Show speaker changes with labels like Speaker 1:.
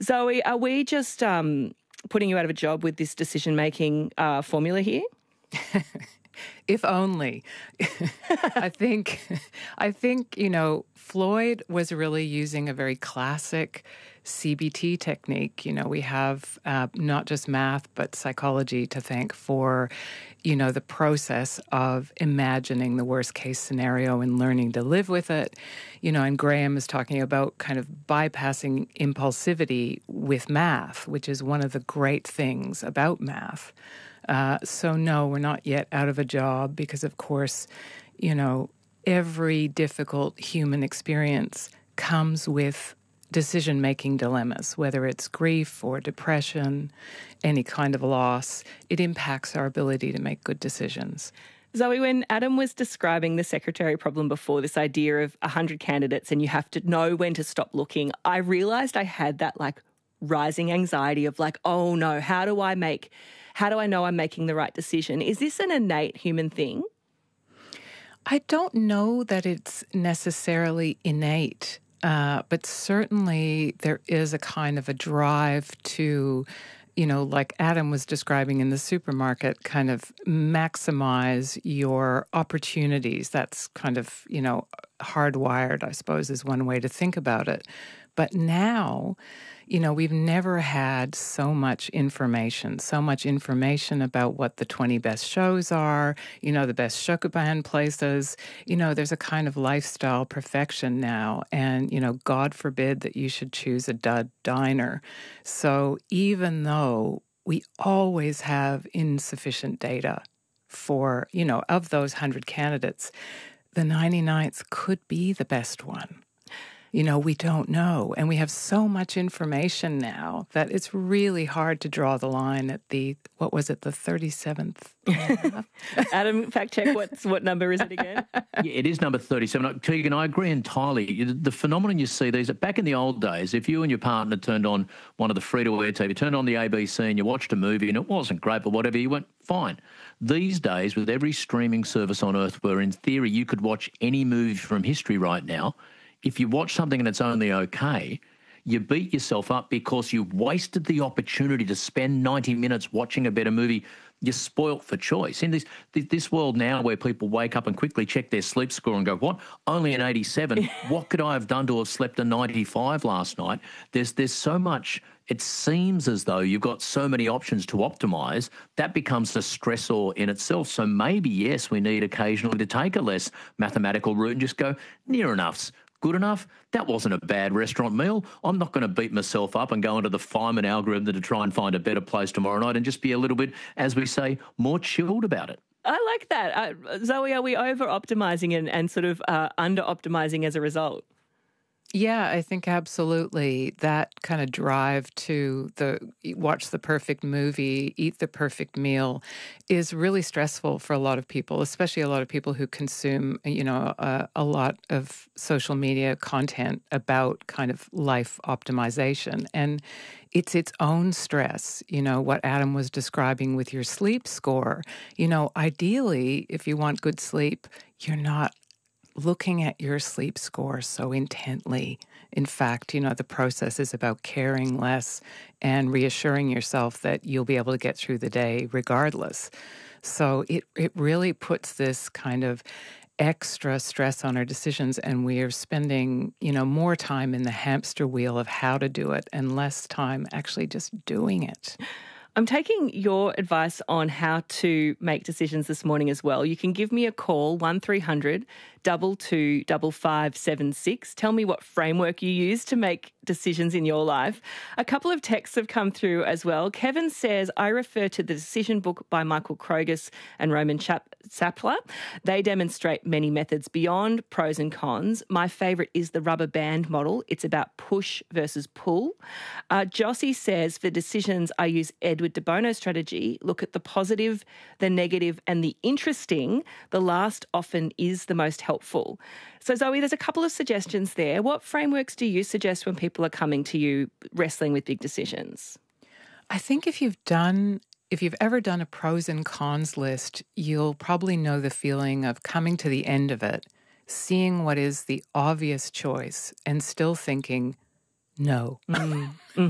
Speaker 1: Zoe, are we just putting you out of a job with this decision-making formula here?
Speaker 2: If only. I think, Floyd was really using a very classic CBT technique. We have not just math, but psychology to thank for, the process of imagining the worst case scenario and learning to live with it. And Graham is talking about kind of bypassing impulsivity with math, which is one of the great things about math. So no, we're not yet out of a job because, of course, every difficult human experience comes with decision-making dilemmas, whether it's grief or depression, any kind of loss. It impacts our ability to make good decisions.
Speaker 1: Zoe, when Adam was describing the secretary problem before, this idea of 100 candidates and you have to know when to stop looking, I realised I had that rising anxiety of oh no, how do I know I'm making the right decision? Is this an innate human thing?
Speaker 2: I don't know that it's necessarily innate, but certainly there is a kind of a drive to, like Adam was describing in the supermarket, kind of maximize your opportunities. That's kind of, hardwired, I suppose, is one way to think about it. But now, we've never had so much information about what the 20 best shows are, the best Schokoban places. There's a kind of lifestyle perfection now. And, God forbid that you should choose a dud diner. So even though we always have insufficient data for, of those 100 candidates, the 99th could be the best one. We don't know. And we have so much information now that it's really hard to draw the line at the 37th?
Speaker 1: Adam, fact check, what number is it again?
Speaker 3: Yeah, it is number 37. Keegan, I agree entirely. The phenomenon you see these, back in the old days, if you and your partner turned on one of the free-to-air TV, turned on the ABC and you watched a movie and it wasn't great, but whatever, you went, fine. These days, with every streaming service on earth where in theory you could watch any movie from history right now, if you watch something and it's only okay, you beat yourself up because you've wasted the opportunity to spend 90 minutes watching a better movie. You're spoilt for choice. In this world now where people wake up and quickly check their sleep score and go, what? Only an 87? What could I have done to have slept a 95 last night? There's so much. It seems as though you've got so many options to optimise. That becomes a stressor in itself. So maybe, yes, we need occasionally to take a less mathematical route and just go, near enough's good enough. That wasn't a bad restaurant meal. I'm not going to beat myself up and go into the Feynman algorithm to try and find a better place tomorrow night and just be a little bit, as we say, more chilled about it.
Speaker 1: I like that. Zoe, are we over-optimising and sort of under-optimising as a result?
Speaker 2: Yeah, I think absolutely. That kind of drive to watch the perfect movie, eat the perfect meal is really stressful for a lot of people, especially a lot of people who consume, a lot of social media content about kind of life optimization. And it's its own stress, what Adam was describing with your sleep score. Ideally, if you want good sleep, you're not looking at your sleep score so intently. In fact, the process is about caring less and reassuring yourself that you'll be able to get through the day regardless. So it really puts this kind of extra stress on our decisions, and we are spending, more time in the hamster wheel of how to do it and less time actually just doing it.
Speaker 1: I'm taking your advice on how to make decisions this morning as well. You can give me a call, 1300 22 5576. Tell me what framework you use to make decisions in your life. A couple of texts have come through as well. Kevin says, I refer to the Decision book by Michael Krogas and Roman Sapler. They demonstrate many methods beyond pros and cons. My favourite is the rubber band model. It's about push versus pull. Jossie says, for decisions, I use Edward de Bono's strategy. Look at the positive, the negative and the interesting. The last often is the most helpful. So Zoe, there's a couple of suggestions there. What frameworks do you suggest when people are coming to you wrestling with big decisions?
Speaker 2: I think if you've ever done a pros and cons list, you'll probably know the feeling of coming to the end of it, seeing what is the obvious choice and still thinking, no.